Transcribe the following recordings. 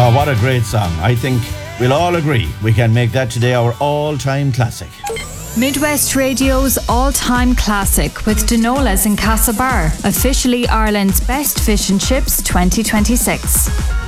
Oh, what a great song. I think we'll all agree we can make that today our all-time classic. Midwest Radio's all-time classic with Dinolas in Castlebar, officially Ireland's best fish and chips 2026.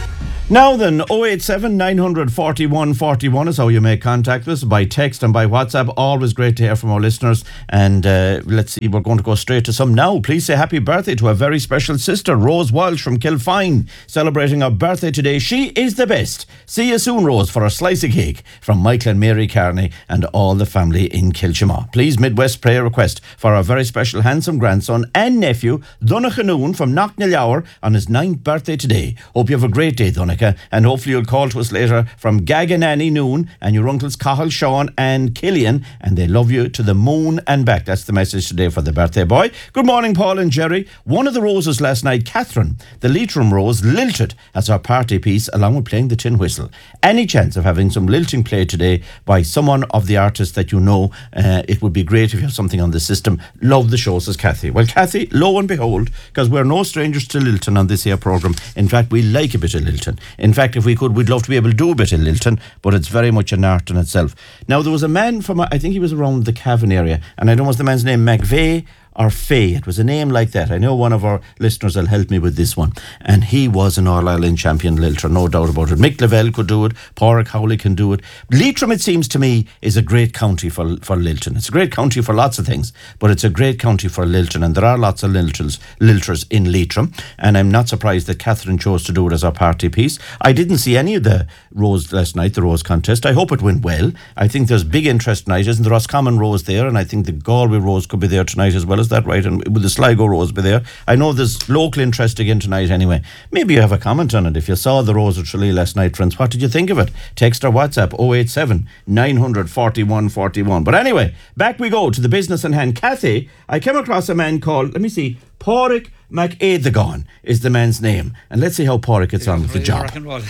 Now then, 087 900 41 41 is how you make contact with us, by text and by WhatsApp. Always great to hear from our listeners. And let's see, we're going to go straight to some now. Please say happy birthday to a very special sister, Rose Walsh from Kilfine, celebrating her birthday today. She is the best. See you soon, Rose, for a slice of cake from Michael and Mary Carney and all the family in Kilchima. Please, Midwest prayer request for our very special handsome grandson and nephew, Donnacha Noon from Knocknallower, on his 9th birthday today. Hope you have a great day, Donnacha. And hopefully you'll call to us later from Gaganani Noon and your uncles Cahill, Sean and Killian, and they love you to the moon and back. That's the message today for the birthday boy. Good morning, Paul and Jerry. One of the roses last night, Catherine, the Leitrim rose, lilted as our party piece along with playing the tin whistle. Any chance of having some lilting played today by someone of the artists that you know? It would be great if you have something on the system. Love the show, says Kathy. Well, Kathy, lo and behold, because we're no strangers to lilting on this here programme. In fact, we like a bit of lilting. In fact, if we could, we'd love to be able to do a bit of lilting, but it's very much an art in itself. Now, there was a man from, I think he was around the Cavan area, and I don't know what's the man's name, McVeigh or Fay. It was a name like that. I know one of our listeners will help me with this one. And he was an All-Ireland champion lilter, no doubt about it. Mick Lavelle could do it. Pádraig Cowley can do it. Leitrim, it seems to me, is a great county for lilting. It's a great county for lots of things, but it's a great county for lilting. And there are lots of lilters in Leitrim. And I'm not surprised that Catherine chose to do it as our party piece. I didn't see any of the Rose last night, the Rose contest. I hope it went well. I think there's big interest tonight. Isn't the Roscommon Rose there? And I think the Galway Rose could be there tonight as well. Is that right? And will the Sligo Rose be there? I know there's local interest again tonight anyway. Maybe you have a comment on it. If you saw the Rose at Tralee last night, friends, what did you think of it? Text or WhatsApp 087 900 41 41. But anyway, back we go to the business in hand. Kathy, I came across a man called, let me see, Pádraig McEdagon is the man's name. And let's see how Pádraig gets on with the job. Rock and roll.